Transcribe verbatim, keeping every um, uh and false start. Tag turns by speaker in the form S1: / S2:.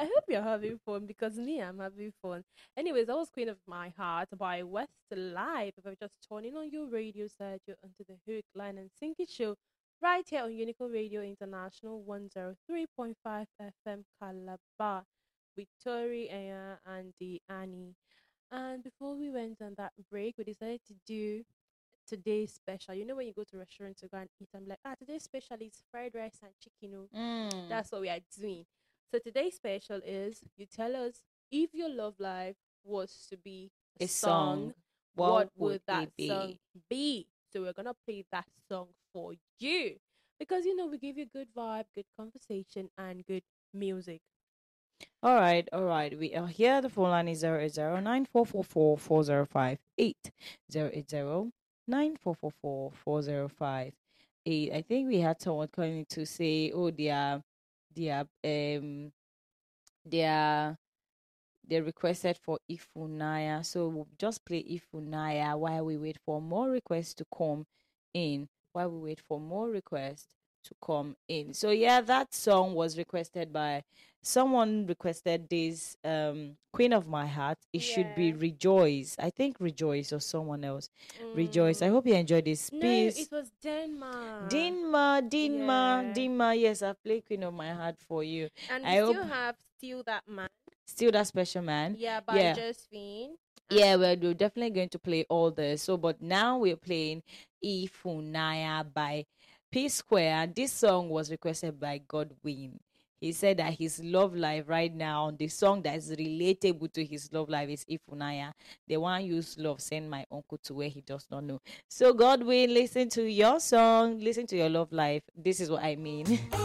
S1: I hope you're having fun because me, I'm having fun. Anyways, that was Queen of My Heart by Westlife. If I'm just turning on your radio set, you're onto the Hook, Line, and Sinky show right here on Unical Radio International one oh three point five F M Calabar with Tori, Aya, and the Annie. And before we went on that break, we decided to do today's special. You know, when you go to restaurants to go and eat, I'm like, ah, today's special is fried rice and chicken. Oh.
S2: Mm,
S1: That's what we are doing. So today's special is you tell us if your love life was to be a
S2: a
S1: song,
S2: song.
S1: what
S2: What
S1: would
S2: would
S1: that
S2: it
S1: song
S2: be?
S1: be? So we're gonna play that song for you because you know we give you good vibe, good conversation, and good music.
S2: All right, all right. We are here. The phone line is zero eight zero nine four four four four zero five eight zero eight zero nine four four four four zero five eight. I think we had someone calling to say, oh, they are, they are, um, they are, they requested for Ifunaya. So we'll just play Ifunaya while we wait for more requests to come in. While we wait for more requests to come in. So yeah, that song was requested by someone requested this um Queen of My Heart. It should be
S1: Yeah.
S2: Rejoice. I think Rejoice or someone else. Rejoice. I
S1: Mm.
S2: hope you enjoyed this
S1: No,
S2: piece.
S1: it was Denmark.
S2: Dinma, Dinma,
S1: Yeah.
S2: Dinma. Yes, I've played Queen of My Heart for you.
S1: And we
S2: I hope
S1: still have Still That Man.
S2: still that special man.
S1: Yeah, by
S2: Yeah.
S1: Josephine.
S2: Yeah,
S1: And
S2: well, we're definitely going to play all this. So, but now we're playing Ifunaya by P Square. This song was requested by Godwin. He said that his love life right now, the song that is relatable to his love life is Ifunaya. The one use love send my uncle to where he does not know. So, Godwin, listen to your song, listen to your love life. This is what I mean.